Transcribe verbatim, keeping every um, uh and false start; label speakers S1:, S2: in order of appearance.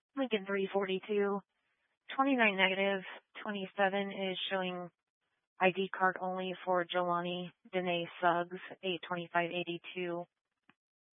S1: Lincoln three forty-two. twenty-nine negative. twenty-seven is showing I D card only for Jelani Dene Suggs, eight twenty-five eighty-two.